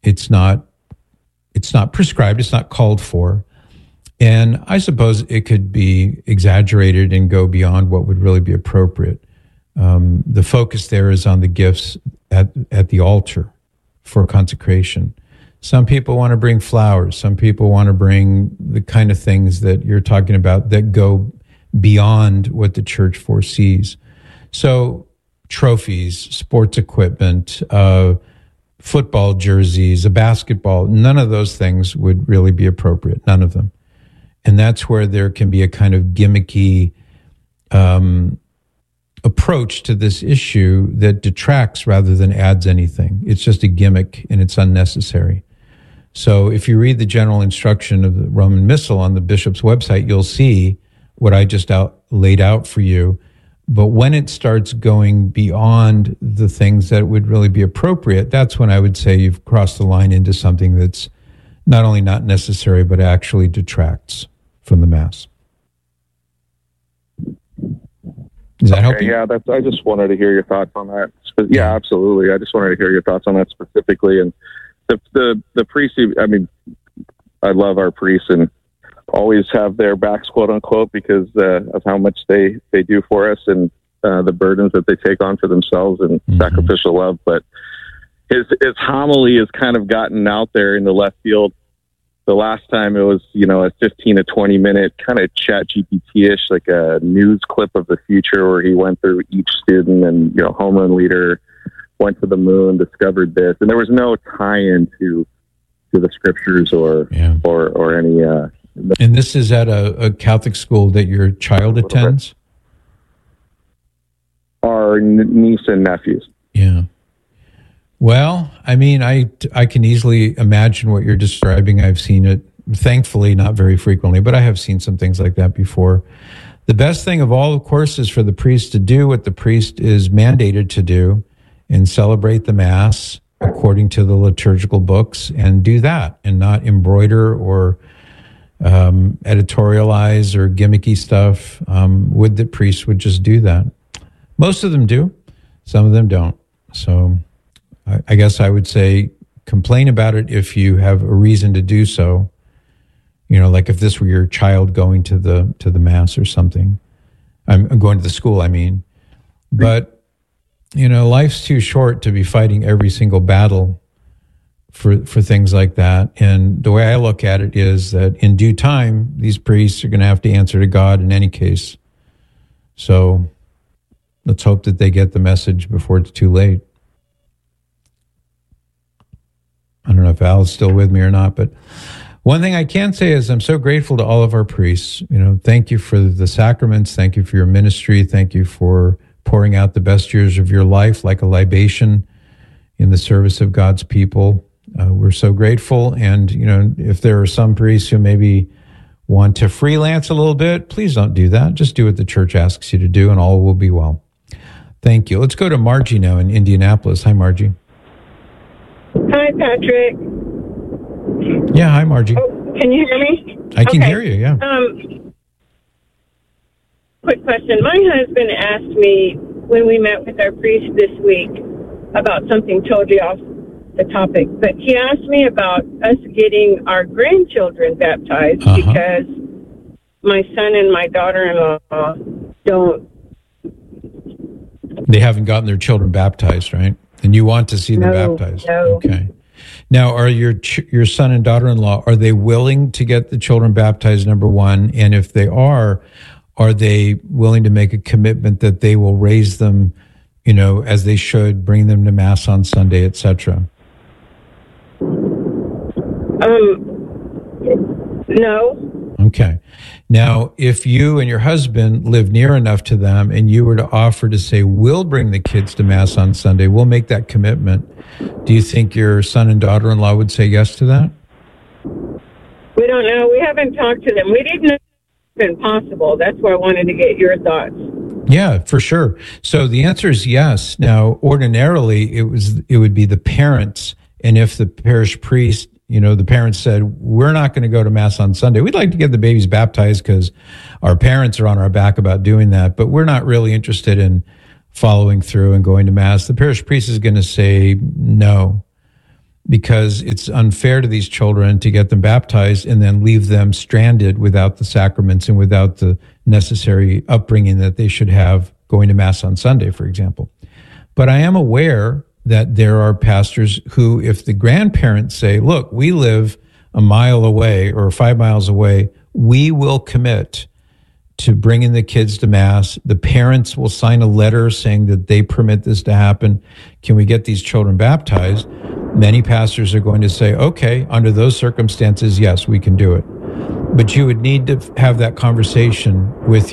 It's not prescribed. It's not called for. And I suppose it could be exaggerated and go beyond what would really be appropriate. The focus there is on the gifts at the altar for consecration. Some people want to bring flowers. Some people want to bring the kind of things that you're talking about that go beyond what the church foresees. So trophies, sports equipment, football jerseys, a basketball, none of those things would really be appropriate, none of them. And that's where there can be a kind of gimmicky approach to this issue that detracts rather than adds anything. It's just a gimmick and it's unnecessary. So if you read the general instruction of the Roman Missal on the bishop's website, you'll see what I just laid out for you. But when it starts going beyond the things that would really be appropriate, that's when I would say you've crossed the line into something that's not only not necessary, but actually detracts from the Mass. Does that help you? Yeah, I just wanted to hear your thoughts on that. Yeah, absolutely. I just wanted to hear your thoughts on that specifically. And the priests, I mean, I love our priests and always have their backs, quote unquote, because of how much they do for us and the burdens that they take on for themselves and sacrificial love. But his homily has kind of gotten out there in the left field. The last time it was, a 15 to 20 minute kind of chat GPT-ish, like a news clip of the future where he went through each student and, home run leader went to the moon, discovered this. And there was no tie-in to the scriptures or any... And this is at a Catholic school that your child attends? Our niece and nephews. Yeah. Well, I mean, I can easily imagine what you're describing. I've seen it, thankfully, not very frequently, but I have seen some things like that before. The best thing of all, of course, is for the priest to do what the priest is mandated to do and celebrate the Mass according to the liturgical books and do that and not embroider or editorialize or gimmicky stuff. Would the priests would just do that? Most of them do. Some of them don't. So I guess I would say complain about it if you have a reason to do so. Like if this were your child going to the Mass or something. I'm going to the school, I mean. But, life's too short to be fighting every single battle for things like that. And the way I look at it is that in due time, these priests are going to have to answer to God in any case. So let's hope that they get the message before it's too late. I don't know if Al's still with me or not, but one thing I can say is I'm so grateful to all of our priests. Thank you for the sacraments. Thank you for your ministry. Thank you for pouring out the best years of your life like a libation in the service of God's people. We're so grateful. And, if there are some priests who maybe want to freelance a little bit, please don't do that. Just do what the church asks you to do and all will be well. Thank you. Let's go to Margie now in Indianapolis. Hi, Margie. Hi, Patrick. Yeah, hi, Margie. Oh, can you hear me? I can hear you, yeah. Quick question. My husband asked me when we met with our priest this week about something totally off the topic, but he asked me about us getting our grandchildren baptized because my son and my daughter-in-law don't. They haven't gotten their children baptized, right? And you want to see them baptized. No. Okay. Now, are your son and daughter-in-law, are they willing to get the children baptized, number one? And if they are they willing to make a commitment that they will raise them, as they should, bring them to Mass on Sunday, etc.? No. Okay. Now, if you and your husband live near enough to them and you were to offer to say, we'll bring the kids to Mass on Sunday, we'll make that commitment, do you think your son and daughter-in-law would say yes to that? We don't know. We haven't talked to them. We didn't know it was possible. That's why I wanted to get your thoughts. Yeah, for sure. So the answer is yes. Now, ordinarily, it would be the parents, and if the parish priest, the parents said, we're not going to go to Mass on Sunday. We'd like to get the babies baptized because our parents are on our back about doing that, but we're not really interested in following through and going to Mass. The parish priest is going to say no. because it's unfair to these children to get them baptized and then leave them stranded without the sacraments and without the necessary upbringing that they should have going to Mass on Sunday, for example. But I am aware that there are pastors who, if the grandparents say, look, we live a mile away or 5 miles away, we will commit to bringing the kids to Mass. The parents will sign a letter saying that they permit this to happen. Can we get these children baptized? Many pastors are going to say, okay, under those circumstances, yes, we can do it. But you would need to have that conversation with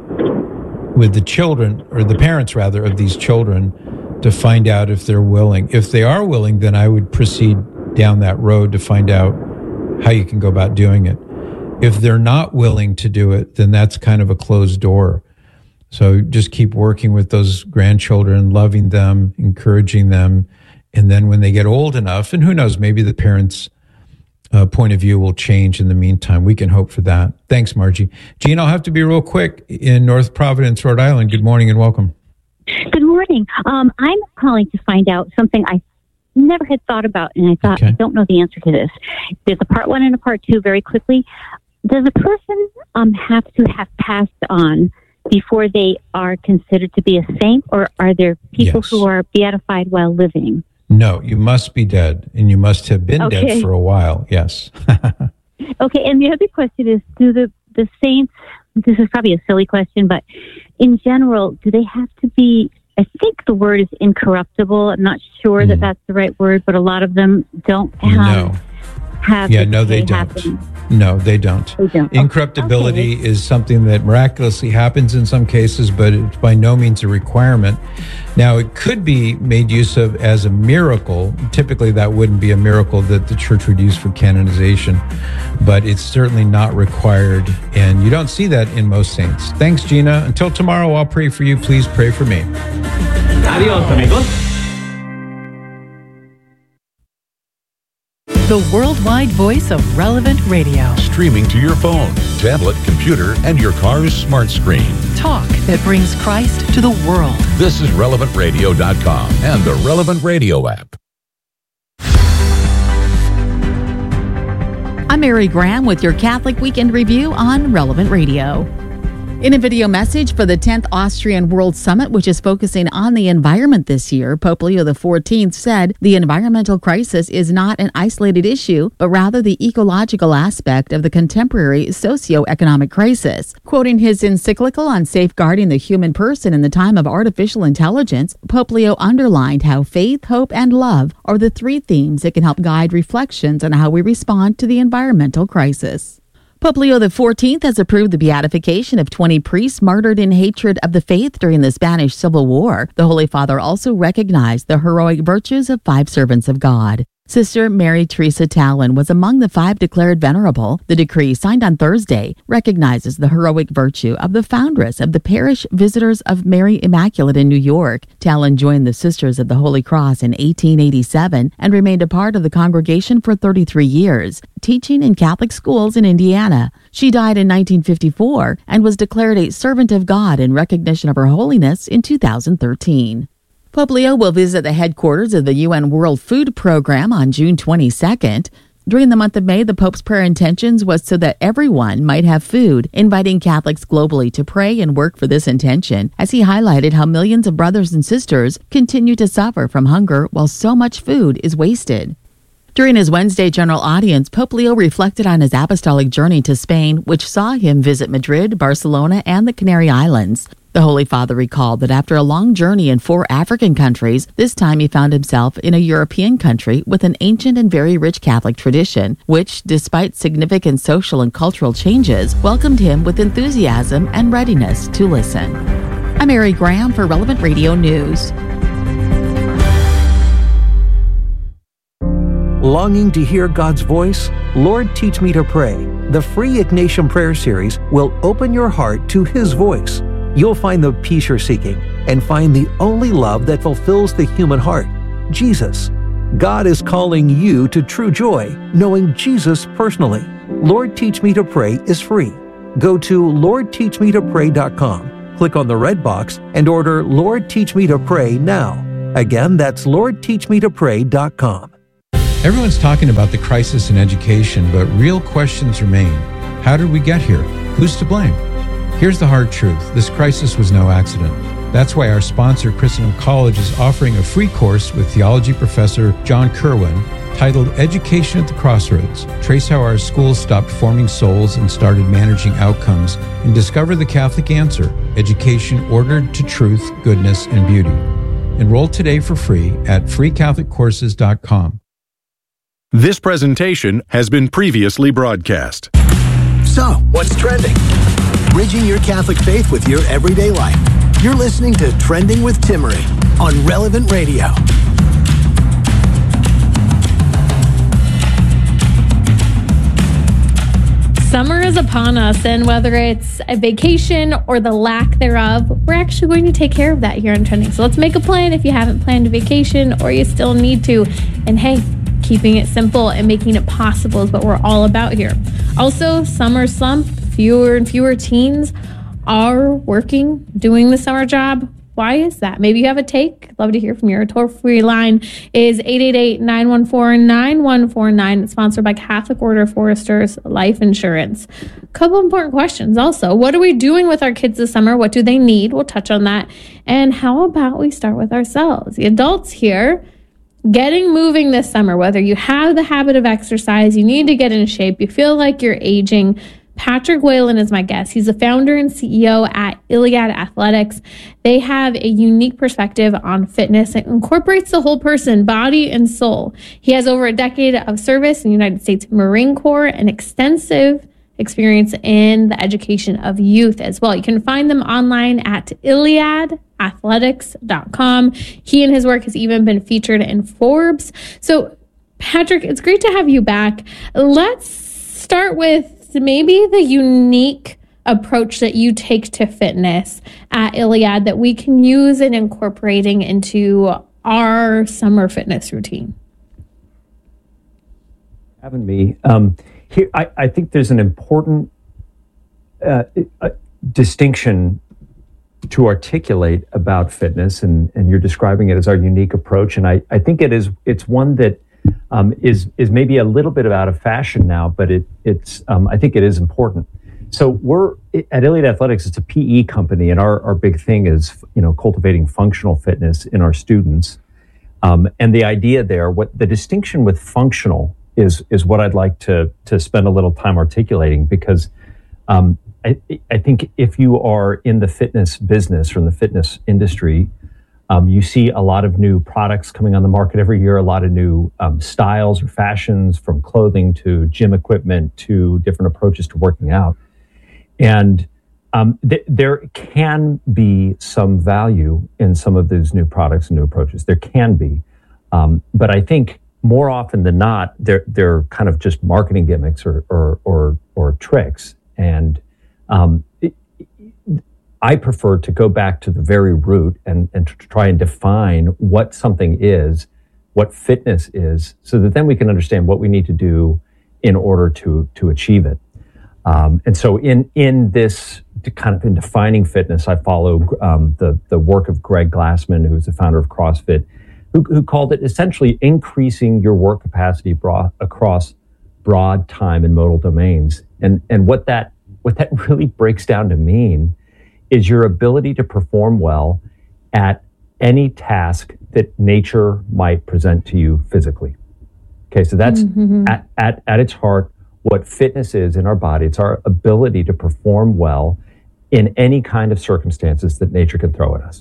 the children, or the parents rather, of these children, to find out if they're willing. If they are willing, then I would proceed down that road to find out how you can go about doing it. If they're not willing to do it, then that's kind of a closed door. So just keep working with those grandchildren, loving them, encouraging them. And then when they get old enough, and who knows, maybe the parents' point of view will change in the meantime. We can hope for that. Thanks, Margie. Jean, I'll have to be real quick in North Providence, Rhode Island. Good morning and welcome. Good morning. I'm calling to find out something I never had thought about, and I thought, I don't know the answer to this. There's a part 1 and a part 2 very quickly. Does a person have to have passed on before they are considered to be a saint, or are there people who are beatified while living? No, you must be dead, and you must have been dead for a while, yes. Okay, and the other question is, do the saints, this is probably a silly question, but in general, do they have to be, I think the word is incorruptible. I'm not sure that that's the right word, but a lot of them don't have... They don't. No, they don't. Incorruptibility is something that miraculously happens in some cases, but it's by no means a requirement. Now, it could be made use of as a miracle. Typically, that wouldn't be a miracle that the church would use for canonization, but it's certainly not required, and you don't see that in most saints. Thanks, Gina. Until tomorrow, I'll pray for you. Please pray for me. Adios, amigos. The worldwide voice of Relevant Radio. Streaming to your phone, tablet, computer, and your car's smart screen. Talk that brings Christ to the world. This is RelevantRadio.com and the Relevant Radio app. I'm Mary Graham with your Catholic Weekend Review on Relevant Radio. In a video message for the 10th Austrian World Summit, which is focusing on the environment this year, Pope Leo XIV said the environmental crisis is not an isolated issue, but rather the ecological aspect of the contemporary socio-economic crisis. Quoting his encyclical on safeguarding the human person in the time of artificial intelligence, Pope Leo underlined how faith, hope, and love are the 3 themes that can help guide reflections on how we respond to the environmental crisis. Pope Leo XIV has approved the beatification of 20 priests martyred in hatred of the faith during the Spanish Civil War. The Holy Father also recognized the heroic virtues of 5 servants of God. Sister Mary Teresa Tallon was among the 5 declared venerable. The decree, signed on Thursday, recognizes the heroic virtue of the foundress of the Parish Visitors of Mary Immaculate in New York. Tallon joined the Sisters of the Holy Cross in 1887 and remained a part of the congregation for 33 years, teaching in Catholic schools in Indiana. She died in 1954 and was declared a servant of God in recognition of her holiness in 2013. Pope Leo will visit the headquarters of the UN World Food Program on June 22nd. During the month of May, the Pope's prayer intentions was so that everyone might have food, inviting Catholics globally to pray and work for this intention, as he highlighted how millions of brothers and sisters continue to suffer from hunger while so much food is wasted. During his Wednesday general audience, Pope Leo reflected on his apostolic journey to Spain, which saw him visit Madrid, Barcelona, and the Canary Islands. The Holy Father recalled that after a long journey in 4 African countries, this time he found himself in a European country with an ancient and very rich Catholic tradition, which, despite significant social and cultural changes, welcomed him with enthusiasm and readiness to listen. I'm Mary Graham for Relevant Radio News. Longing to hear God's voice? Lord, Teach Me to Pray. The free Ignatian Prayer Series will open your heart to His voice. You'll find the peace you're seeking and find the only love that fulfills the human heart, Jesus. God is calling you to true joy, knowing Jesus personally. Lord, Teach Me to Pray is free. Go to LordTeachMeToPray.com, click on the red box, and order Lord, Teach Me to Pray now. Again, that's LordTeachMeToPray.com. Everyone's talking about the crisis in education, but real questions remain. How did we get here? Who's to blame? Here's the hard truth. This crisis was no accident. That's why our sponsor, Christendom College, is offering a free course with theology professor John Kerwin titled Education at the Crossroads. Trace how our schools stopped forming souls and started managing outcomes, and discover the Catholic answer, education ordered to truth, goodness, and beauty. Enroll today for free at freecatholiccourses.com. This presentation has been previously broadcast. So, what's trending? Bridging your Catholic faith with your everyday life. You're listening to Trending with Timmerie on Relevant Radio. Summer is upon us, and whether it's a vacation or the lack thereof, we're actually going to take care of that here on Trending. So let's make a plan if you haven't planned a vacation or you still need to. And hey, keeping it simple and making it possible is what we're all about here. Also, summer slump, fewer and fewer teens are working, doing the summer job. Why is that? Maybe you have a take. Love to hear from you. Our toll-free line is 888-914-9149. It's sponsored by Catholic Order of Foresters Life Insurance. A couple important questions also. What are we doing with our kids this summer? What do they need? We'll touch on that. And how about we start with ourselves? The adults here, getting moving this summer, whether you have the habit of exercise, you need to get in shape, you feel like you're aging. Patrick Whalen is my guest. He's the founder and CEO at Iliad Athletics. They have a unique perspective on fitness. It incorporates the whole person, body and soul. He has over a decade of service in the United States Marine Corps and extensive experience in the education of youth as well. You can find them online at iliadathletics.com. He and his work has even been featured in Forbes. So, Patrick, it's great to have you back. Let's start with maybe the unique approach that you take to fitness at Iliad that we can use in incorporating into our summer fitness routine. Having me here, I think there's an important distinction to articulate about fitness, and you're describing it as our unique approach, and I think it's one that is maybe a little bit out of fashion now, but it's I think it is important. So we're at Iliad Athletics. It's a PE company, and our big thing is cultivating functional fitness in our students. And the idea there, what the distinction with functional is what I'd like to spend a little time articulating, because I think if you are in the fitness business or in the fitness industry, you see a lot of new products coming on the market every year, a lot of new styles or fashions, from clothing to gym equipment to different approaches to working out. And there can be some value in some of these new products and new approaches. There can be. But I think more often than not, they're kind of just marketing gimmicks or tricks. And I prefer to go back to the very root and to try and define what something is, what fitness is, so that then we can understand what we need to do in order to achieve it. And so in this kind of in defining fitness, I follow the work of Greg Glassman, who's the founder of CrossFit, who called it essentially increasing your work capacity across broad time and modal domains. And what that really breaks down to mean is your ability to perform well at any task that nature might present to you physically. Okay, so that's at its heart what fitness is in our body. It's our ability to perform well in any kind of circumstances that nature can throw at us.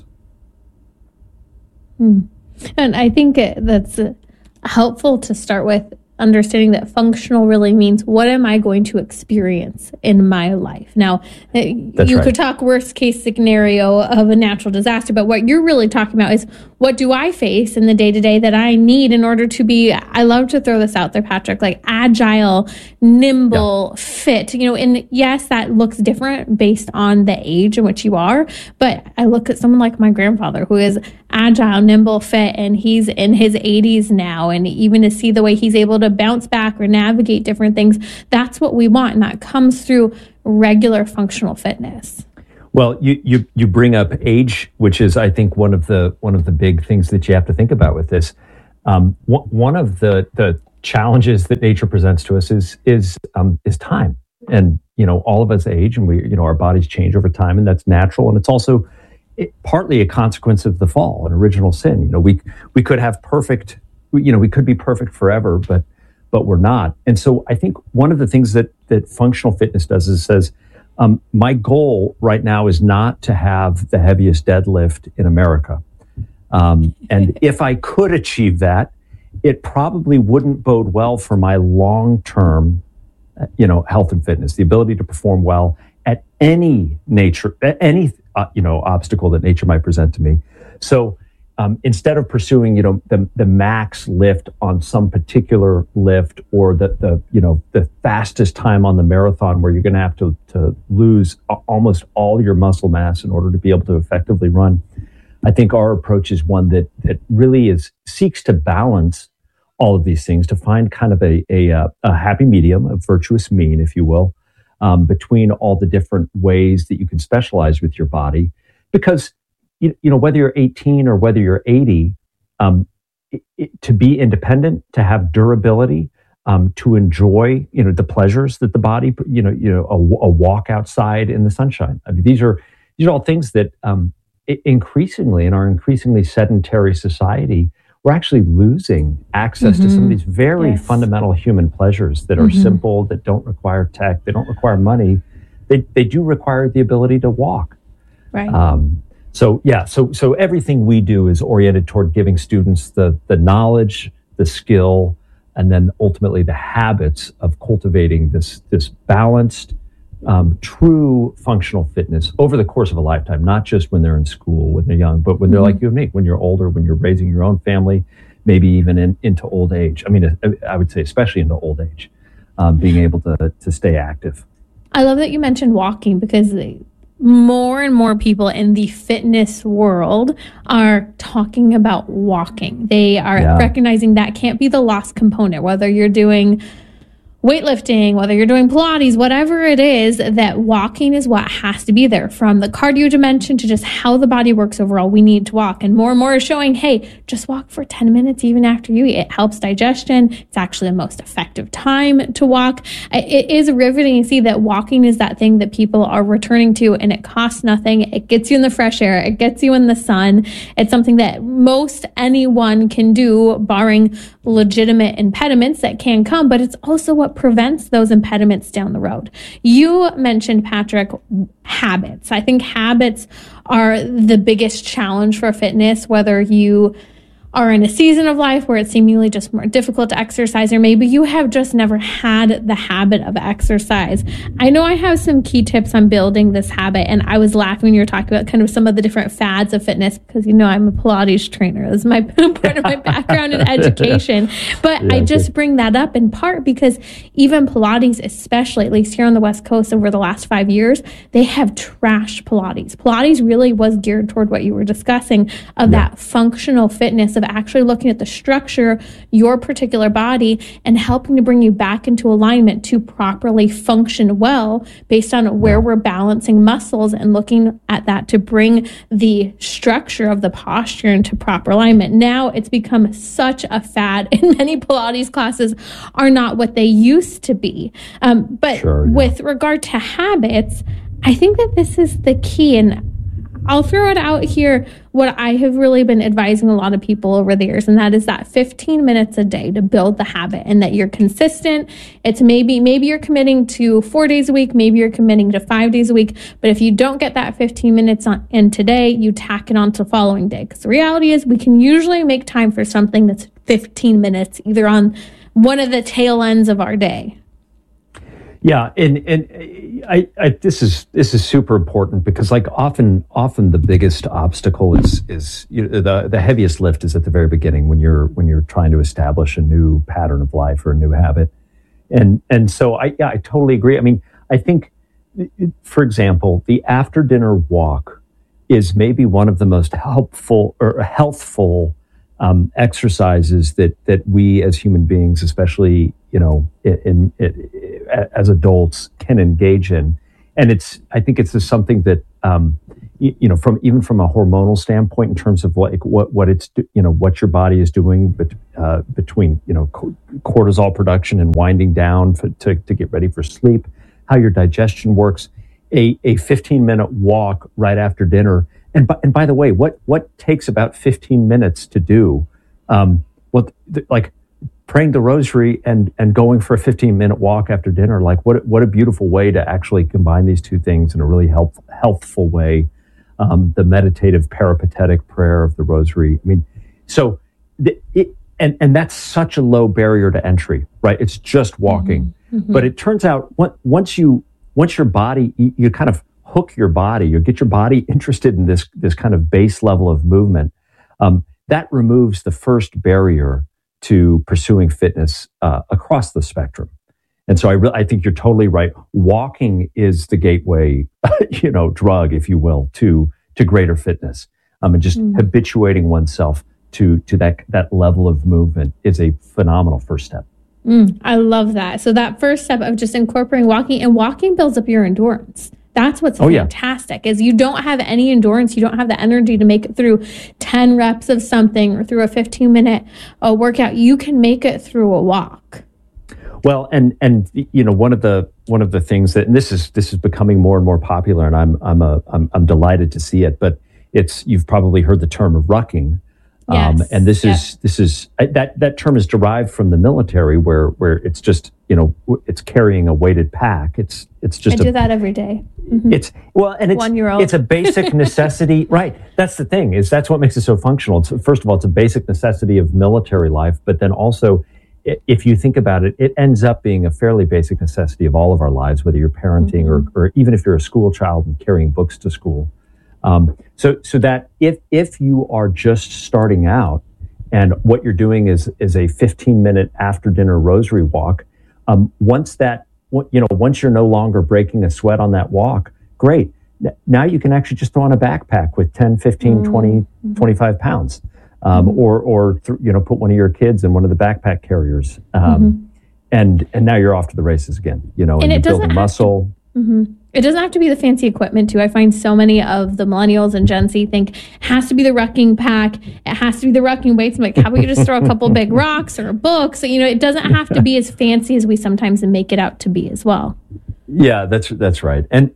And I think that's helpful to start with understanding that functional really means, what am I going to experience in my life? Now, you could talk worst case scenario of a natural disaster, but what you're really talking about is, what do I face in the day-to-day that I need in order to be, I love to throw this out there, Patrick, like agile, nimble, fit, and yes, that looks different based on the age in which you are. But I look at someone like my grandfather, who is agile, nimble, fit, and he's in his 80s now. And even to see the way he's able to bounce back or navigate different things, that's what we want. And that comes through regular functional fitness. Well, you bring up age, which is, I think, one of the big things that you have to think about with this. One of the challenges that nature presents to us is time. And, all of us age and our bodies change over time, and that's natural. And it's also partly a consequence of the fall, an original sin. We could have perfect, we could be perfect forever, but we're not. And so I think one of the things that functional fitness does is says, my goal right now is not to have the heaviest deadlift in America. And if I could achieve that, it probably wouldn't bode well for my long-term, health and fitness, the ability to perform well at any obstacle that nature might present to me. So instead of pursuing, the max lift on some particular lift, or the fastest time on the marathon, where you're going to have to lose almost all your muscle mass in order to be able to effectively run, I think our approach is one that really seeks to balance all of these things, to find kind of a happy medium, a virtuous mean, if you will, between all the different ways that you can specialize with your body. Because, whether you're 18 or whether you're 80, to be independent, to have durability, to enjoy, the pleasures that the body, a walk outside in the sunshine. I mean, these are all things that increasingly, in our increasingly sedentary society, we're actually losing access to some of these very fundamental human pleasures that are simple, that don't require tech, they don't require money. They do require the ability to walk. Right. So everything we do is oriented toward giving students the knowledge, the skill, and then ultimately the habits of cultivating this balanced, true functional fitness over the course of a lifetime, not just when they're in school, when they're young, but when they're like you and me, when you're older, when you're raising your own family, maybe even into old age. I mean, I would say especially into old age, being able to stay active. I love that you mentioned walking, because more and more people in the fitness world are talking about walking. They are recognizing that can't be the lost component, whether you're doing weightlifting, whether you're doing Pilates, whatever it is, that walking is what has to be there. From the cardio dimension to just how the body works overall, we need to walk. And more is showing, hey, just walk for 10 minutes even after you eat. It helps digestion. It's actually the most effective time to walk. It is riveting to see that walking is that thing that people are returning to, and it costs nothing. It gets you in the fresh air. It gets you in the sun. It's something that most anyone can do, barring legitimate impediments that can come, but it's also what prevents those impediments down the road. You mentioned, Patrick, habits. I think habits are the biggest challenge for fitness, whether you are in a season of life where it's seemingly just more difficult to exercise, or maybe you have just never had the habit of exercise. I know I have some key tips on building this habit, and I was laughing when you were talking about kind of some of the different fads of fitness, because I'm a Pilates trainer. That's my part of my background in education. But I just bring that up in part because even Pilates, especially, at least here on the West Coast over the last 5 years, they have trashed Pilates. Pilates really was geared toward what you were discussing of that functional fitness, of actually looking at the structure, your particular body, and helping to bring you back into alignment to properly function well based on where we're balancing muscles, and looking at that to bring the structure of the posture into proper alignment. Now it's become such a fad, and many Pilates classes are not what they used to be. But with regard to habits, I think that this is the key, and I'll throw it out here, what I have really been advising a lot of people over the years, and that is that 15 minutes a day to build the habit, and that you're consistent. It's maybe you're committing to 4 days a week, maybe you're committing to 5 days a week, but if you don't get that 15 minutes in today, you tack it on to the following day. Because the reality is we can usually make time for something that's 15 minutes, either on one of the tail ends of our day. Yeah, and I this is super important, because often the biggest obstacle is the heaviest lift is at the very beginning, when you're trying to establish a new pattern of life or a new habit, and so I totally agree. I mean, I think, for example, the after dinner walk is maybe one of the most helpful or healthful exercises that we as human beings, especially as adults, can engage in. And I think it's just something that from a hormonal standpoint, in terms of what it's what your body is doing, between cortisol production and winding down to get ready for sleep, how your digestion works, a 15-minute walk right after dinner, and by the way, what takes about 15 minutes to do, like praying the rosary and going for a 15-minute walk after dinner, like what a beautiful way to actually combine these two things in a really healthful way. The meditative peripatetic prayer of the rosary. I mean, so and that's such a low barrier to entry, right? It's just walking. Mm-hmm. But it turns out once your body, you kind of hook your body, you get your body interested in this kind of base level of movement, that removes the first barrier to pursuing fitness across the spectrum. And so I think you're totally right. Walking is the gateway, drug, if you will, to greater fitness. And just habituating oneself to that level of movement is a phenomenal first step. I love that. So that first step of just incorporating walking, and walking builds up your endurance. That's what's fantastic, is you don't have any endurance. You don't have the energy to make it through 10 reps of something or through a 15-minute workout. You can make it through a walk. Well, and one of the things that, and this is becoming more and more popular, and I'm delighted to see it. But you've probably heard the term of rucking, and this is that term is derived from the military, where it's just it's carrying a weighted pack. It's just I do that every day. Mm-hmm. It's 1-year-old. It's a basic necessity, right? That's the thing, is that's what makes it so functional. First of all, it's a basic necessity of military life, but then also, if you think about it, it ends up being a fairly basic necessity of all of our lives, whether you're parenting or even if you're a school child and carrying books to school. So that if you are just starting out and what you're doing is a 15-minute after dinner rosary walk, once you're no longer breaking a sweat on that walk, great. Now you can actually just throw on a backpack with 10, 15, 20, 25 pounds. Or put one of your kids in one of the backpack carriers, and now you're off to the races again. And you're building muscle. It doesn't have to be the fancy equipment too. I find so many of the millennials and Gen Z think it has to be the rucking pack. It has to be the rucking weights. I'm like, how about you just throw a couple big rocks or books? It doesn't have to be as fancy as we sometimes make it out to be as well. Yeah, that's right. And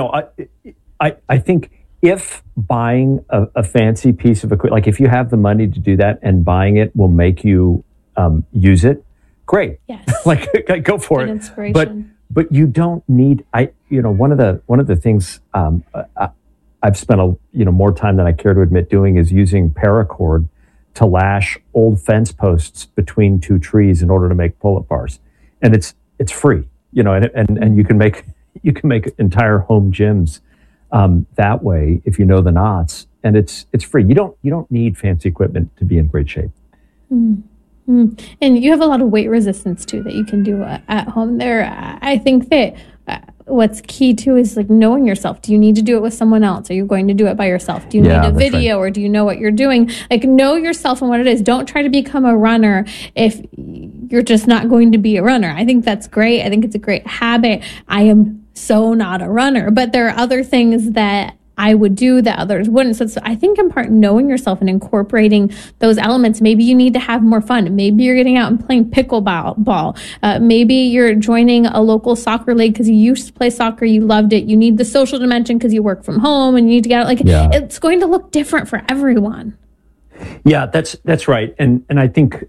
I think, if buying a fancy piece of equipment, like if you have the money to do that and buying it will make you use it, great. Yes. Go for it. Inspiration. But you don't need. One of the things I've spent more time than I care to admit doing is using paracord to lash old fence posts between two trees in order to make pull-up bars, and it's free. And you can make entire home gyms. That way, if you know the knots, and it's free. You don't need fancy equipment to be in great shape. And you have a lot of weight resistance too that you can do at home. I think that what's key too is knowing yourself. Do you need to do it with someone else? Are you going to do it by yourself? Do you need a video, or do you know what you're doing? Know yourself and what it is. Don't try to become a runner if you're just not going to be a runner. I think that's great. I think it's a great habit. I am so not a runner, but there are other things that I would do that others wouldn't. So I think in part knowing yourself and incorporating those elements. Maybe you need to have more fun. Maybe you're getting out and playing pickleball. Maybe you're joining a local soccer league because you used to play soccer, you loved it. You need the social dimension because you work from home and you need to get out. It's going to look different for everyone. Yeah, that's right. And I think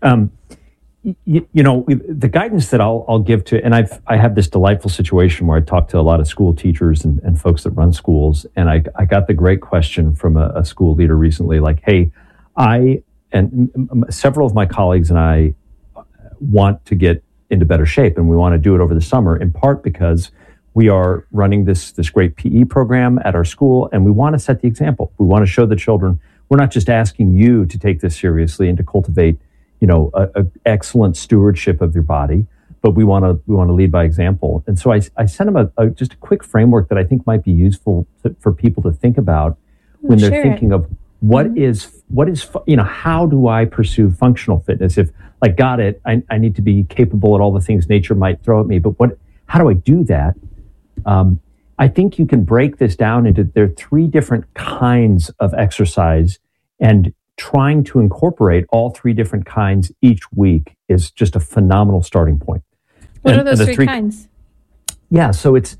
the guidance that I'll give to, and I have this delightful situation where I talk to a lot of school teachers and folks that run schools, and I got the great question from a school leader recently, like, hey, I and several of my colleagues and I want to get into better shape, and we want to do it over the summer, in part because we are running this great PE program at our school, and we want to set the example. We want to show the children we're not just asking you to take this seriously and to cultivate a excellent stewardship of your body, but we want to lead by example. And so I sent them just a quick framework that I think might be useful for people to think about when they're thinking of what is how do I pursue functional fitness? If got it, I need to be capable at all the things nature might throw at me, but how do I do that? I think you can break this down into, there are 3 different kinds of exercise, and trying to incorporate all 3 different kinds each week is just a phenomenal starting point. What are those 3 kinds? Yeah, so it's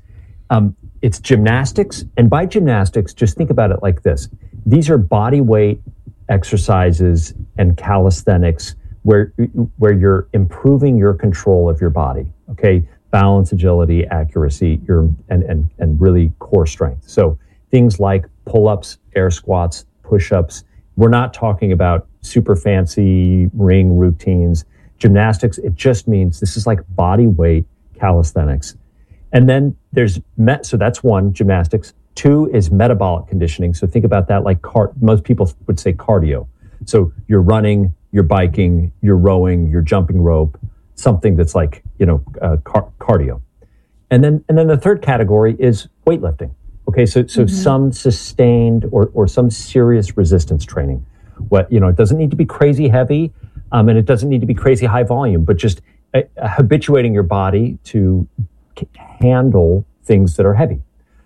gymnastics. And by gymnastics, just think about it like this. These are body weight exercises and calisthenics where you're improving your control of your body, okay? Balance, agility, accuracy, and really core strength. So things like pull-ups, air squats, push-ups. We're not talking about super fancy ring routines. Gymnastics, it just means this is like body weight calisthenics. And then there's, so that's 1, gymnastics. 2 is metabolic conditioning. So think about that like most people would say cardio. So you're running, you're biking, you're rowing, you're jumping rope, something that's like, cardio. And then the third category is weightlifting. Okay, so some sustained or some serious resistance training. It doesn't need to be crazy heavy, and it doesn't need to be crazy high volume, but just habituating your body to handle things that are heavy.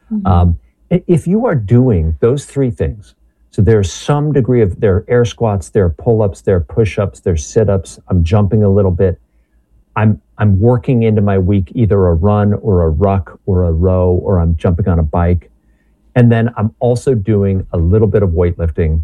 If you are doing those 3 things, so there's some degree of, there are air squats, there are pull-ups, there are push-ups, there's sit-ups, I'm jumping a little bit, I'm working into my week either a run or a ruck or a row, or I'm jumping on a bike. And then I'm also doing a little bit of weightlifting.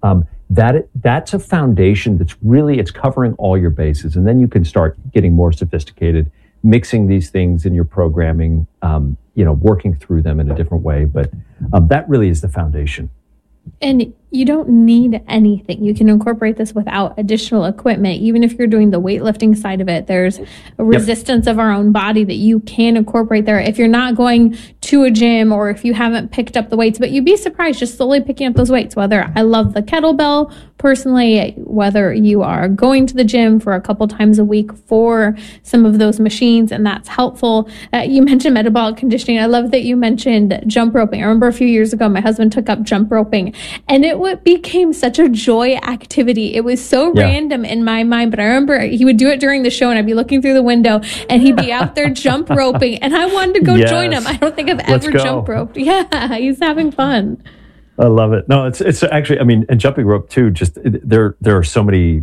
That's a foundation that's really, it's covering all your bases. And then you can start getting more sophisticated, mixing these things in your programming, working through them in a different way. But that really is the foundation. And you don't need anything. You can incorporate this without additional equipment. Even if you're doing the weightlifting side of it, there's a resistance of our own body that you can incorporate there. If you're not going to a gym, or if you haven't picked up the weights, but you'd be surprised just slowly picking up those weights, whether I love the kettlebell personally, whether you are going to the gym for a couple times a week for some of those machines, and that's helpful. You mentioned metabolic conditioning. I love that you mentioned jump roping. I remember a few years ago, my husband took up jump roping, and it became such a joy activity. It was so random in my mind, but I remember he would do it during the show, and I'd be looking through the window, and he'd be out there jump roping, and I wanted to go join him. I don't think I've ever jump roped. Yeah, he's having fun. I love it. No, it's actually, and jumping rope too, just there are so many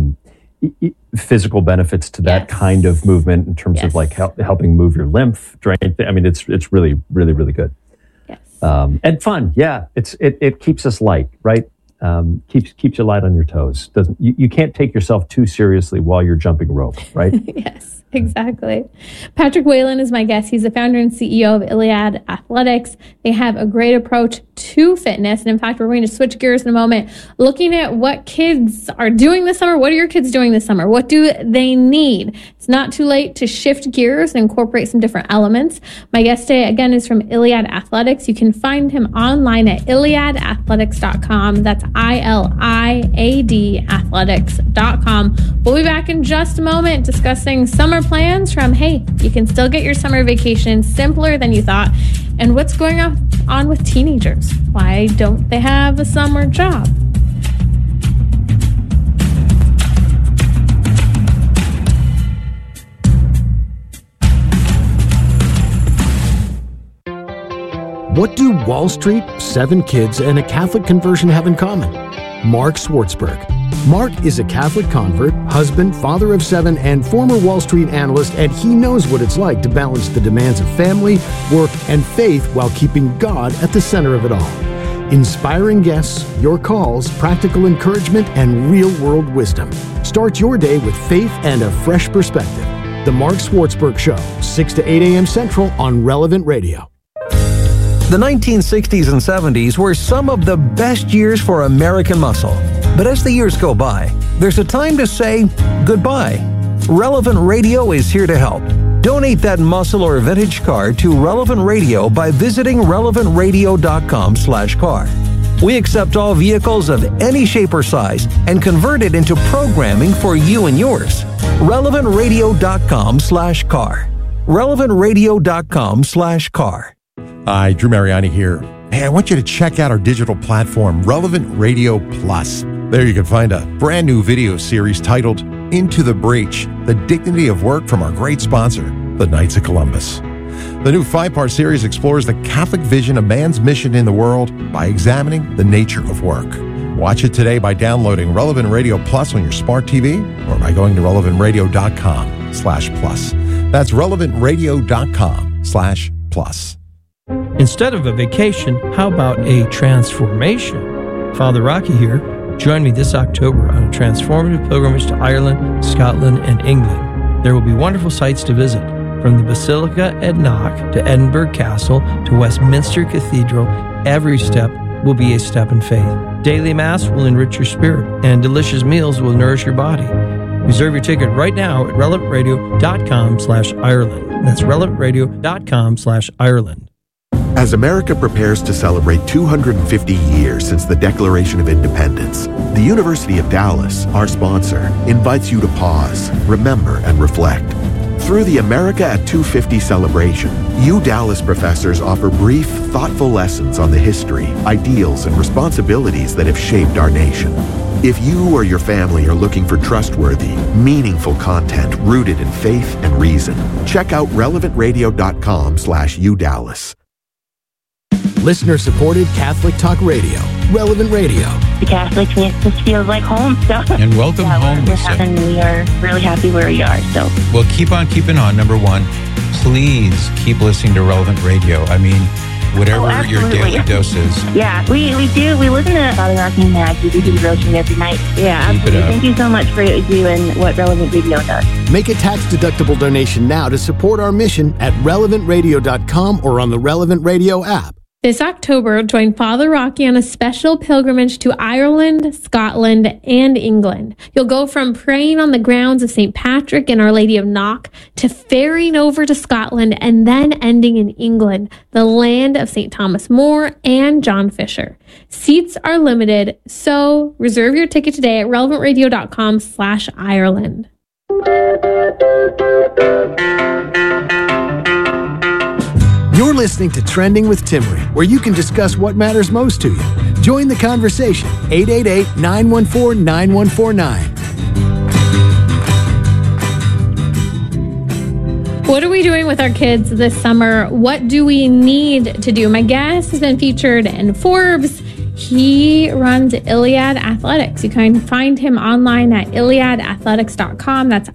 physical benefits to that kind of movement in terms of like helping move your lymph drain. It's really, really, really good. Yes. And fun. Yeah. It keeps us light, right? Keeps you light on your toes. You can't take yourself too seriously while you're jumping rope, right? Yes. Exactly. Patrick Whalen is my guest. He's the founder and CEO of Iliad Athletics. They have a great approach to fitness. And in fact, we're going to switch gears in a moment, looking at what kids are doing this summer. What are your kids doing this summer? What do they need? It's not too late to shift gears and incorporate some different elements. My guest today, again, is from Iliad Athletics. You can find him online at iliadathletics.com. That's ILIAD athletics.com. We'll be back in just a moment discussing summer plans from, hey, you can still get your summer vacation simpler than you thought, and what's going on with teenagers. Why don't they have a summer job? What do Wall Street, 7 kids, and a Catholic conversion have in common? Mark Swartzberg. Mark is a Catholic convert, husband, father of 7, and former Wall Street analyst, and he knows what it's like to balance the demands of family, work, and faith while keeping God at the center of it all. Inspiring guests, your calls, practical encouragement, and real-world wisdom. Start your day with faith and a fresh perspective. The Mark Swartzberg Show, 6 to 8 a.m. Central on Relevant Radio. The 1960s and 70s were some of the best years for American muscle. But as the years go by, there's a time to say goodbye. Relevant Radio is here to help. Donate that muscle or vintage car to Relevant Radio by visiting relevantradio.com/car. We accept all vehicles of any shape or size and convert it into programming for you and yours. relevantradio.com/car. relevantradio.com/car. Hi, Drew Mariani here. Hey, I want you to check out our digital platform, Relevant Radio Plus. There you can find a brand new video series titled Into the Breach, The Dignity of Work from our great sponsor, the Knights of Columbus. The new 5-part series explores the Catholic vision of man's mission in the world by examining the nature of work. Watch it today by downloading Relevant Radio Plus on your smart TV or by going to relevantradio.com/plus. That's relevantradio.com/plus. Instead of a vacation, how about a transformation? Father Rocky here. Join me this October on a transformative pilgrimage to Ireland, Scotland, and England. There will be wonderful sights to visit, from the Basilica at Knock to Edinburgh Castle to Westminster Cathedral. Every step will be a step in faith. Daily Mass will enrich your spirit, and delicious meals will nourish your body. Reserve your ticket right now at relevantradio.com/Ireland. That's relevantradio.com/Ireland. As America prepares to celebrate 250 years since the Declaration of Independence, the University of Dallas, our sponsor, invites you to pause, remember, and reflect. Through the America at 250 celebration, Dallas professors offer brief, thoughtful lessons on the history, ideals, and responsibilities that have shaped our nation. If you or your family are looking for trustworthy, meaningful content rooted in faith and reason, check out relevantradio.com/UDallas. Listener-supported Catholic Talk Radio, Relevant Radio. The Catholic just feels like home. So. And welcome home, Lisa. And we are really happy where we are. So. Well, keep on keeping on. Number one, please keep listening to Relevant Radio. I mean, whatever your daily dose is. Yeah, we do. We listen to Father Rocky and Maggie. We do devotion every night. Yeah, absolutely. Thank you so much for what you do and what Relevant Radio does. Make a tax-deductible donation now to support our mission at relevantradio.com or on the Relevant Radio app. This October, join Father Rocky on a special pilgrimage to Ireland, Scotland, and England. You'll go from praying on the grounds of St. Patrick and Our Lady of Knock to ferrying over to Scotland and then ending in England, the land of St. Thomas More and John Fisher. Seats are limited, so reserve your ticket today at relevantradio.com/Ireland. You're listening to Trending with Timmery, where you can discuss what matters most to you. Join the conversation. 888-914-9149. What are we doing with our kids this summer? What do we need to do? My guest has been featured in Forbes. He runs Iliad Athletics. You can find him online at iliadathletics.com. That's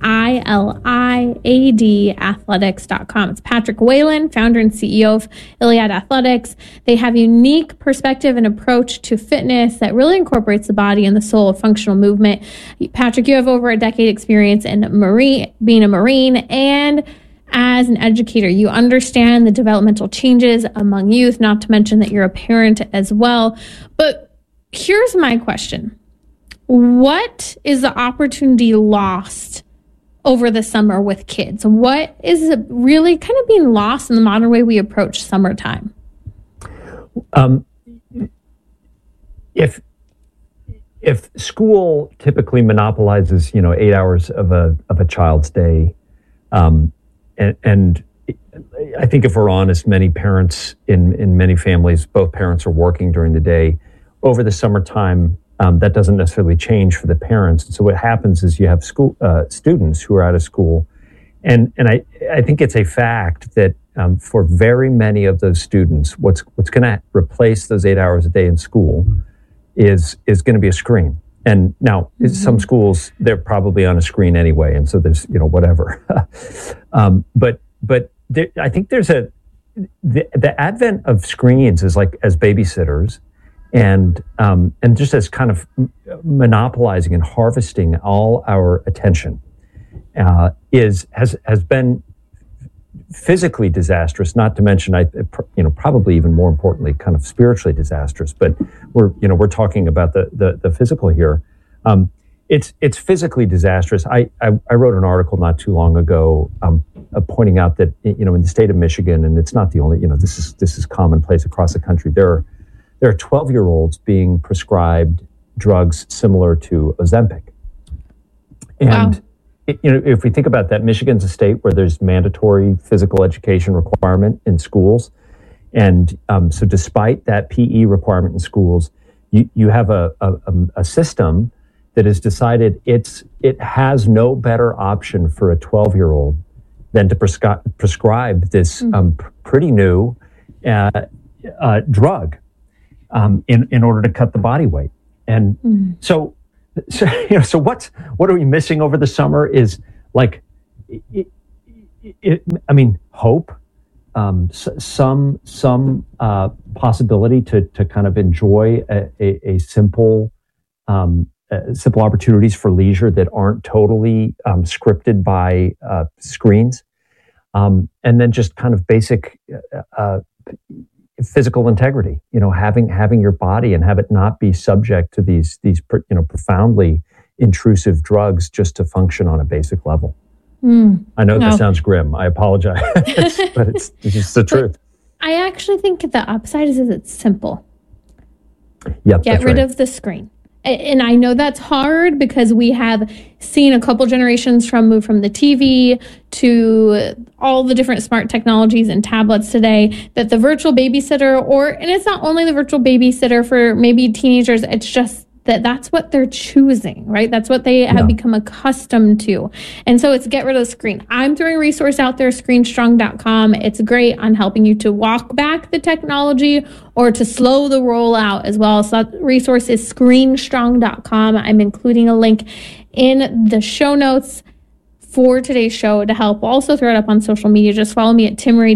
ILIAD athletics.com. It's Patrick Whalen, founder and CEO of Iliad Athletics. They have a unique perspective and approach to fitness that really incorporates the body and the soul of functional movement. Patrick, you have over a decade experience in being a Marine, and as an educator, you understand the developmental changes among youth, not to mention that you're a parent as well. But here's my question. What is the opportunity lost over the summer with kids? What is really kind of being lost in the modern way we approach summertime? If school typically monopolizes, 8 hours of a child's day, and I think if we're honest, many parents in many families, both parents are working during the day. Over the summertime, that doesn't necessarily change for the parents. And so what happens is you have school students who are out of school. And I think it's a fact that for very many of those students, what's going to replace those 8 hours a day in school is going to be a screen. And now, some schools, they're probably on a screen anyway, and so there's, whatever. But I think there's the advent of screens is like as babysitters, and just as kind of monopolizing and harvesting all our attention has been physically disastrous. Not to mention, probably even more importantly, kind of spiritually disastrous. But we're talking about the physical here. It's physically disastrous. I wrote an article not too long ago pointing out that in the state of Michigan, and it's not the only, this is commonplace across the country. There are 12-year-olds being prescribed drugs similar to Ozempic, and. Wow. If we think about that, Michigan's a state where there's mandatory physical education requirement in schools. And so despite that PE requirement in schools, you have a system that has decided it has no better option for a 12-year-old than to prescribe this pretty new drug in order to cut the body weight. And so what are we missing over the summer is like, hope, some possibility to kind of enjoy a simple opportunities for leisure that aren't totally scripted by screens, and then just kind of basic physical integrity. Having your body and have it not be subject to these profoundly intrusive drugs just to function on a basic level. I know that sounds grim. I apologize, but it's just the truth. I actually think the upside is it's simple. Yep, Get rid of the screen. And I know that's hard because we have seen a couple generations move from the TV to all the different smart technologies and tablets today, that the virtual babysitter, and it's not only the virtual babysitter for maybe teenagers, it's just that's what they're choosing, right? That's what they have become accustomed to. And so it's get rid of the screen. I'm throwing a resource out there, screenstrong.com. It's great on helping you to walk back the technology or to slow the rollout as well. So that resource is screenstrong.com. I'm including a link in the show notes for today's show to help. We'll also throw it up on social media. Just follow me at Timmerie,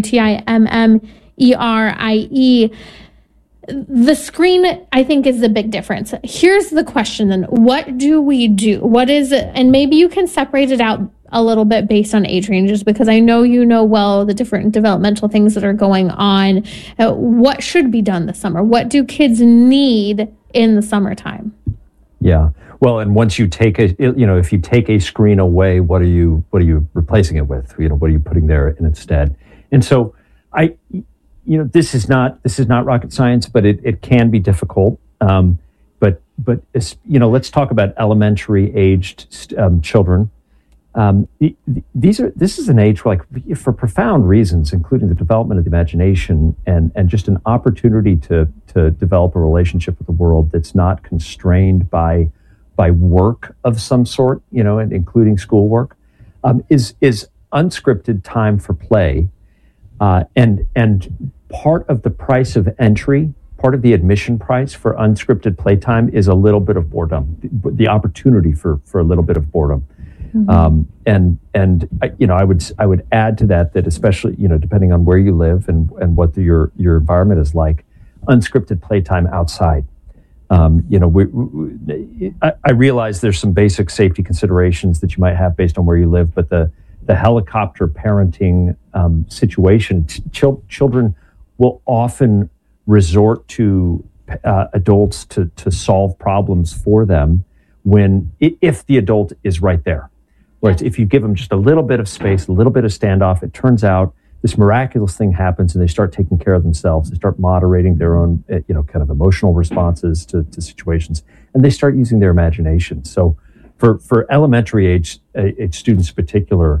TIMMERIE. The screen, I think, is the big difference. Here's the question then. What do we do? What is it? And maybe you can separate it out a little bit based on age ranges, because I know well the different developmental things that are going on. What should be done this summer? What do kids need in the summertime? Yeah. Well, and once you take if you take a screen away, what are you replacing it with? What are you putting there instead? And so this is not rocket science, but it can be difficult. But let's talk about elementary aged children. This is an age where, for profound reasons, including the development of the imagination and just an opportunity to develop a relationship with the world that's not constrained by work of some sort, and including schoolwork, is unscripted time for play, and part of the price of entry, part of the admission price for unscripted playtime is a little bit of boredom, the opportunity for a little bit of boredom. I would add to that especially, depending on where you live and what your environment is like, unscripted playtime outside. I realize there's some basic safety considerations that you might have based on where you live, but the helicopter parenting situation, children will often resort to adults to solve problems for them if the adult is right there. Right? If you give them just a little bit of space, a little bit of standoff, it turns out this miraculous thing happens and they start taking care of themselves. They start moderating their own, kind of emotional responses to situations, and they start using their imagination. So for elementary age students in particular,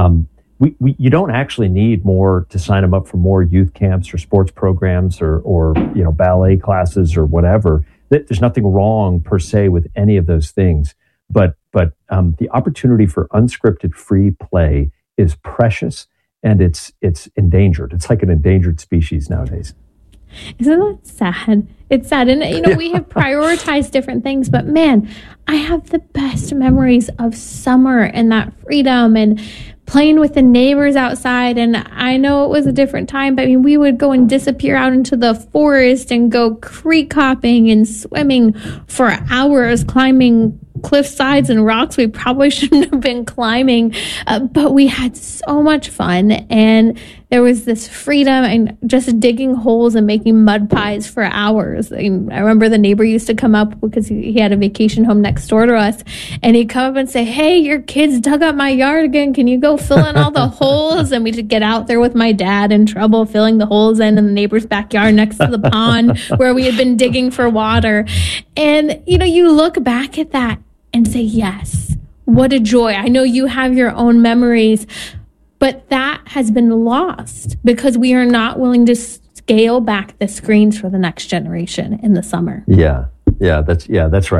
you don't actually need more to sign them up for more youth camps or sports programs or ballet classes or whatever. There's nothing wrong per se with any of those things, but the opportunity for unscripted free play is precious, and it's endangered. It's like an endangered species nowadays. Isn't that sad? It's sad. And, we have prioritized different things, but man, I have the best memories of summer and that freedom and playing with the neighbors outside. And I know it was a different time, but we would go and disappear out into the forest and go creek hopping and swimming for hours, climbing cliff sides and rocks we probably shouldn't have been climbing, but we had so much fun, and there was this freedom and just digging holes and making mud pies for hours. I remember the neighbor used to come up because he had a vacation home next door to us, and he'd come up and say, "Hey, your kids dug up my yard again. Can you go fill in all the holes?" And we'd get out there with my dad in trouble filling the holes in the neighbor's backyard next to the pond where we had been digging for water. And, you look back at that and say, yes, what a joy. I know you have your own memories, but that has been lost because we are not willing to scale back the screens for the next generation in the summer. Yeah, that's right.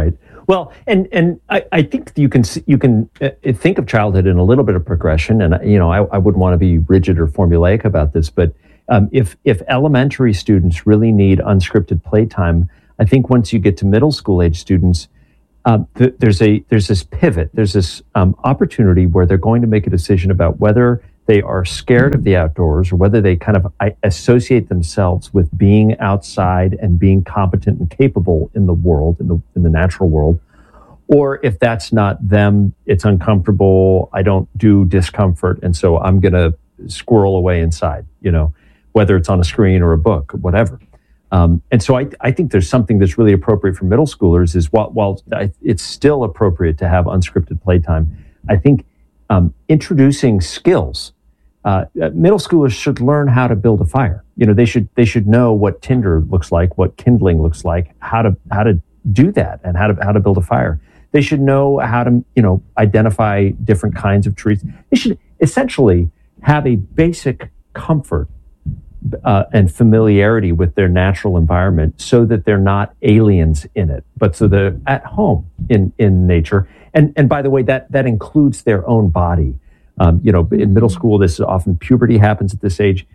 Well, and I think you can think of childhood in a little bit of progression, and I wouldn't want to be rigid or formulaic about this, but if elementary students really need unscripted playtime, I think once you get to middle school age students, there's this pivot, there's this opportunity where they're going to make a decision about whether they are scared of the outdoors or whether they kind of associate themselves with being outside and being competent and capable in the world, in the natural world, or if that's not them, it's uncomfortable, I don't do discomfort, and so I'm going to squirrel away inside, whether it's on a screen or a book, whatever. And so I think there's something that's really appropriate for middle schoolers is while it's still appropriate to have unscripted playtime, I think introducing skills. Middle schoolers should learn how to build a fire. They should know what tinder looks like, what kindling looks like, how to do that, and how to build a fire. They should know how to identify different kinds of trees. They should essentially have a basic comfort and familiarity with their natural environment, so that they're not aliens in it, but so they're at home in nature. And by the way, that includes their own body. In middle school, this is often puberty happens at this age.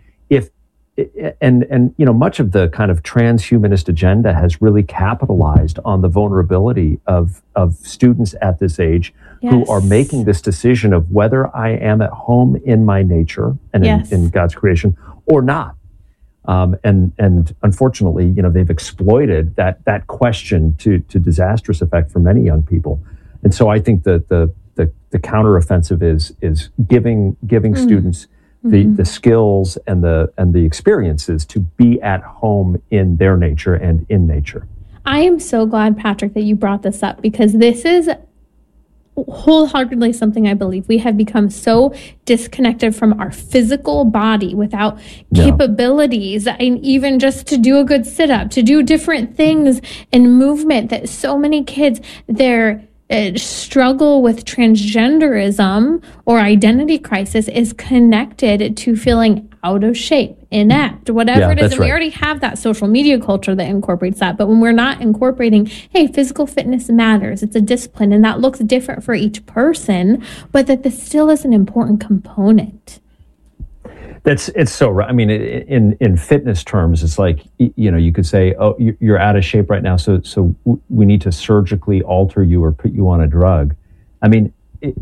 Much of the kind of transhumanist agenda has really capitalized on the vulnerability of students at this age, yes, who are making this decision of whether I am at home in my nature and yes, in God's creation or not. And unfortunately, they've exploited that question to disastrous effect for many young people. And so I think that the counteroffensive is giving students the skills and the experiences to be at home in their nature and in nature. I am so glad, Patrick, that you brought this up, because this is wholeheartedly something I believe. We have become so disconnected from our physical body without capabilities, and even just to do a good sit-up, to do different things in movement, that so many kids, their struggle with transgenderism or identity crisis is connected to feeling out of shape, inept, whatever it is. And we already have that social media culture that incorporates that. But when we're not incorporating, hey, physical fitness matters, it's a discipline, and that looks different for each person, but that this still is an important component. It's so right. I mean, in fitness terms, it's like, you could say, oh, you're out of shape right now, so we need to surgically alter you or put you on a drug. I mean,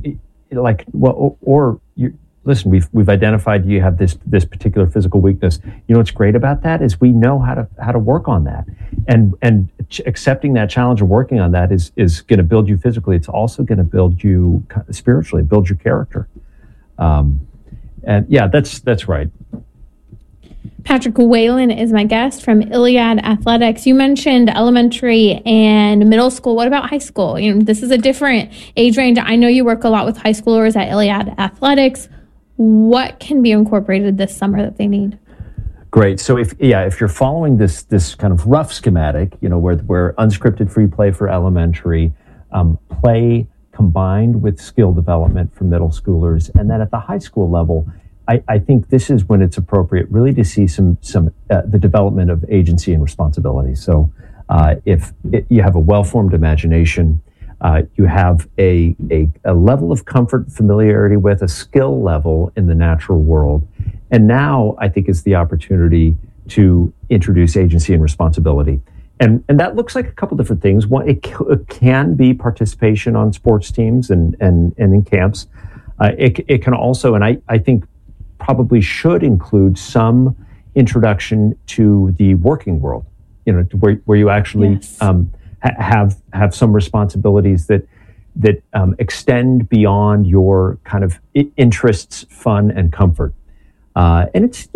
listen, we've identified you have this particular physical weakness. What's great about that is we know how to work on that, and accepting that challenge and working on that is going to build you physically. It's also going to build you spiritually, build your character. And yeah, that's right. Patrick Whalen is my guest from Iliad Athletics. You mentioned elementary and middle school. What about high school? This is a different age range. I know you work a lot with high schoolers at Iliad Athletics. What can be incorporated this summer that they need? Great. So if you're following this kind of rough schematic, where unscripted free play for elementary, play combined with skill development for middle schoolers, and then at the high school level, I think this is when it's appropriate really to see some the development of agency and responsibility. So if you have a well-formed imagination, you have a level of comfort, familiarity with, a skill level in the natural world, and now I think is the opportunity to introduce agency and responsibility. And that looks like a couple different things. One, it can be participation on sports teams and in camps. It can also, and I think probably should include some introduction to the working world, where you actually have some responsibilities that extend beyond your kind of interests, fun, and comfort. And it's,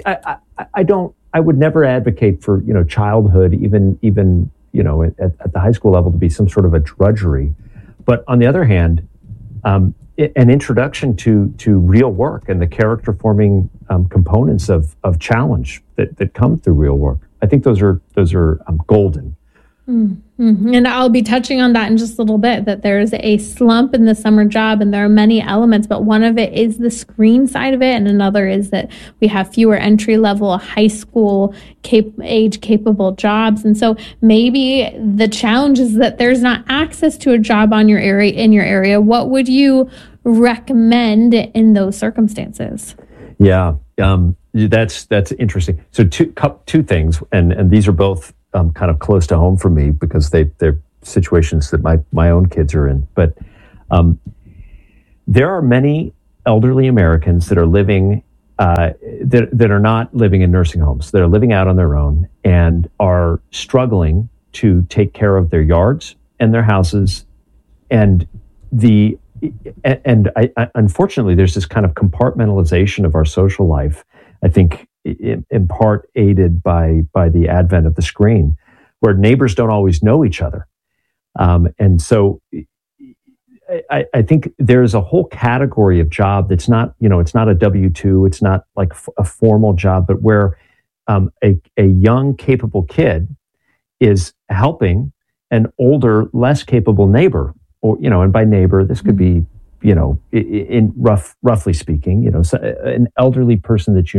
I would never advocate for, childhood, even at the high school level, to be some sort of a drudgery. But on the other hand, an introduction to real work and the character forming components of challenge that come through real work. I think those are golden. And I'll be touching on that in just a little bit, that there's a slump in the summer job and there are many elements, but one of it is the screen side of it. And another is that we have fewer entry level high school age capable jobs. And so maybe the challenge is that there's not access to a job in your area. What would you recommend in those circumstances? Yeah, that's interesting. So two things, and these are both kind of close to home for me because they're situations that my own kids are in. But there are many elderly Americans that are living that are not living in nursing homes. They're living out on their own and are struggling to take care of their yards and their houses, and unfortunately, there's this kind of compartmentalization of our social life. I think in part aided by the advent of the screen, where neighbors don't always know each other. And so I think there's a whole category of job that's not, it's not a W-2, it's not like a formal job, but where a young, capable kid is helping an older, less capable neighbor, or, and by neighbor, this could be, in roughly speaking, an elderly person that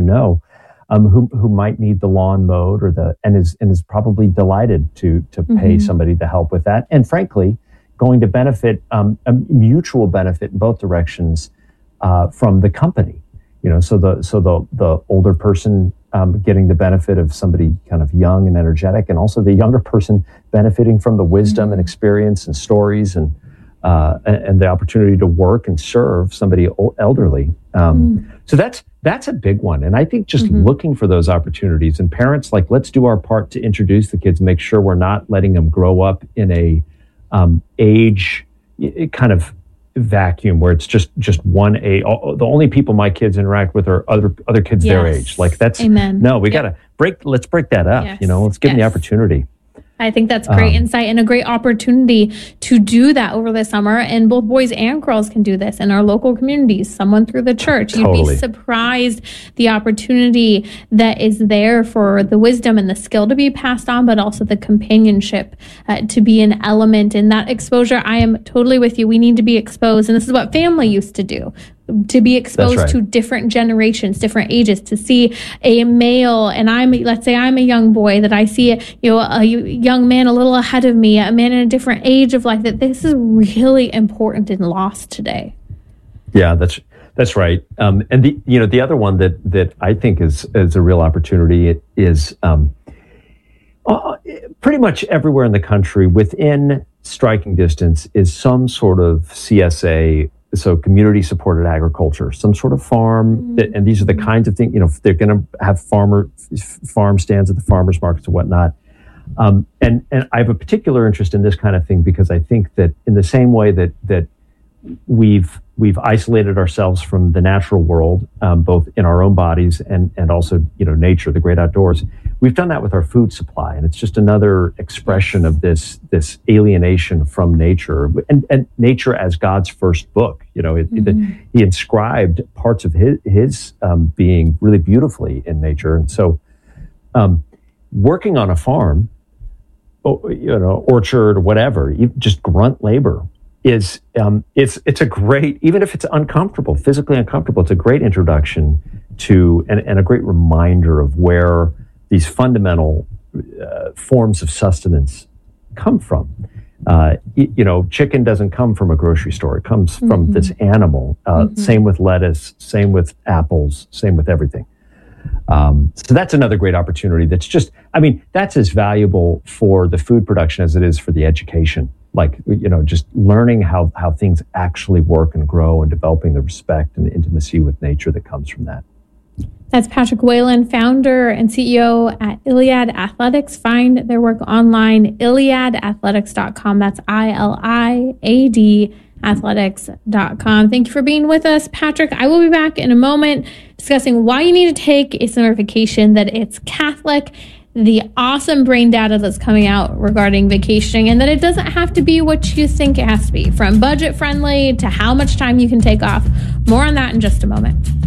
who might need the lawn mowed and is probably delighted to pay somebody to help with that, and frankly, going to benefit a mutual benefit in both directions from the company. So the older person getting the benefit of somebody kind of young and energetic, and also the younger person benefiting from the wisdom and experience and stories and the opportunity to work and serve somebody elderly. So that's a big one. And I think just looking for those opportunities, and parents, let's do our part to introduce the kids, make sure we're not letting them grow up in a age kind of vacuum where it's just one age. The only people my kids interact with are other kids their age. That's Amen. No, we gotta let's break that up. Yes. Let's give them the opportunity. I think that's great insight and a great opportunity to do that over the summer. And both boys and girls can do this in our local communities, someone through the church. Totally. You'd be surprised the opportunity that is there for the wisdom and the skill to be passed on, but also the companionship to be an element in that exposure. I am totally with you. We need to be exposed. And this is what family used to do. To be exposed to different generations, different ages, to see a male, and let's say I'm a young boy, that I see a young man a little ahead of me, a man in a different age of life, that this is really important and lost today. Yeah, that's right. And the other one that I think is a real opportunity is pretty much everywhere in the country within striking distance is some sort of CSA. So community supported agriculture, some sort of farm, and these are the kinds of things, they're going to have farm stands at the farmers markets and whatnot. And I have a particular interest in this kind of thing because I think that in the same way that we've isolated ourselves from the natural world, both in our own bodies and also, nature, the great outdoors, we've done that with our food supply. And it's just another expression of this alienation from nature and nature as God's first book. He inscribed parts of his being really beautifully in nature. And so working on a farm, orchard or whatever, just grunt labor is it's a great, even if it's uncomfortable, physically uncomfortable, it's a great introduction to and a great reminder of where these fundamental forms of sustenance come from. Chicken doesn't come from a grocery store. It comes from this animal. Same with lettuce, same with apples, same with everything. So that's another great opportunity that's as valuable for the food production as it is for the education. Just learning how things actually work and grow and developing the respect and intimacy with nature that comes from that. That's Patrick Whalen, founder and CEO at Iliad Athletics. Find their work online, iliadathletics.com. That's ILIAD athletics.com. Thank you for being with us, Patrick. I will be back in a moment discussing why you need to take a certification, that it's Catholic, the awesome brain data that's coming out regarding vacationing, and that it doesn't have to be what you think it has to be, from budget friendly to how much time you can take off. More on that in just a moment.